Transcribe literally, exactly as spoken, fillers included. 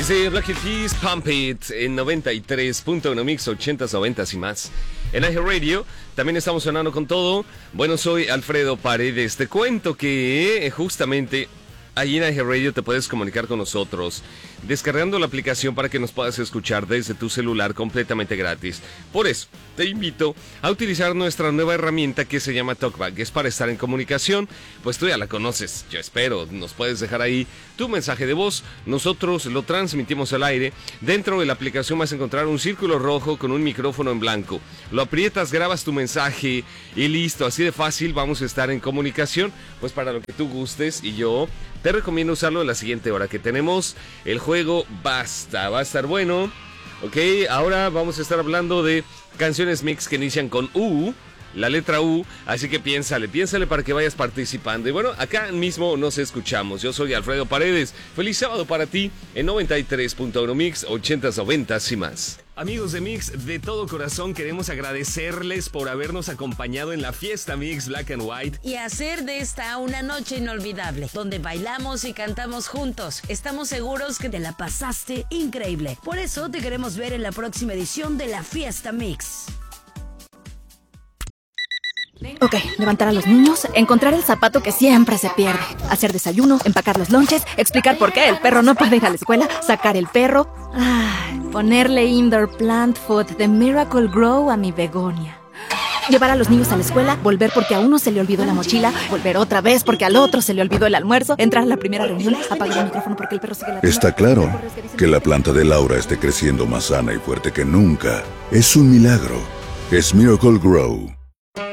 de Black Eyed Peas, Pump It, en noventa y tres punto uno Mix, ochentas, noventas y más. En iHeartRadio también estamos sonando con todo. Bueno, soy Alfredo Paredes. Te cuento que eh, justamente ahí en iHeartRadio te puedes comunicar con nosotros descargando la aplicación para que nos puedas escuchar desde tu celular completamente gratis. Por eso, te invito a utilizar nuestra nueva herramienta que se llama TalkBack. Es para estar en comunicación, pues tú ya la conoces, yo espero. Nos puedes dejar ahí tu mensaje de voz, nosotros lo transmitimos al aire. Dentro de la aplicación vas a encontrar un círculo rojo con un micrófono en blanco. Lo aprietas, grabas tu mensaje y listo, así de fácil vamos a estar en comunicación, pues para lo que tú gustes. Y yo te recomiendo usarlo en la siguiente hora, que tenemos el juego Basta, va a estar bueno. Ok, ahora vamos a estar hablando de canciones mix que inician con U, la letra U, así que piénsale, piénsale para que vayas participando. Y bueno, acá mismo nos escuchamos. Yo soy Alfredo Paredes. Feliz sábado para ti en noventa y tres punto uno Mix, ochentas, noventas y más. Amigos de Mix, de todo corazón queremos agradecerles por habernos acompañado en la fiesta Mix Black and White y hacer de esta una noche inolvidable, donde bailamos y cantamos juntos. Estamos seguros que te la pasaste increíble. Por eso te queremos ver en la próxima edición de la fiesta Mix. Ok, levantar a los niños, encontrar el zapato que siempre se pierde, hacer desayuno, empacar los lonches, explicar por qué el perro no puede ir a la escuela, sacar el perro, ay, ponerle indoor plant food de Miracle Grow a mi begonia. Llevar a los niños a la escuela, volver porque a uno se le olvidó la mochila, volver otra vez porque al otro se le olvidó el almuerzo, entrar a la primera reunión, apagar el micrófono porque el perro sigue la... Está claro que la planta de Laura esté creciendo más sana y fuerte que nunca. Es un milagro. Es Miracle Grow.